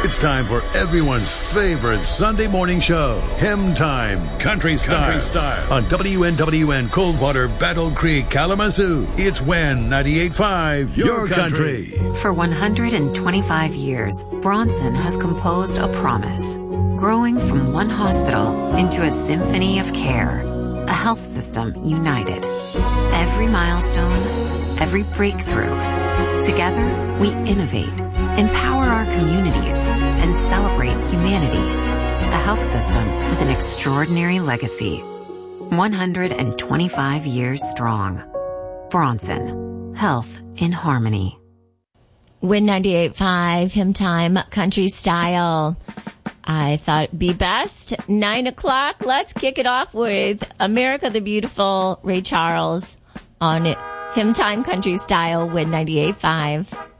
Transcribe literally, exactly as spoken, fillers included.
It's time for everyone's favorite Sunday morning show, Hymn Time, Country Style, Country Style. On W N W N Coldwater, Battle Creek, Kalamazoo. It's W E N ninety-eight point five, your, your country. country. For one hundred twenty-five years, Bronson has composed a promise, growing from one hospital into a symphony of care, a health system united. Every milestone, every breakthrough. Together, we innovate, empower our communities, and celebrate humanity. A health system with an extraordinary legacy. one hundred twenty-five years strong. Bronson. Health in harmony. W I N ninety-eight point five, Hymn Time, Country Style. I thought it'd be best. Nine o'clock. Let's kick it off with America the Beautiful, Ray Charles on Hymn Time, Country Style, W I N ninety-eight point five.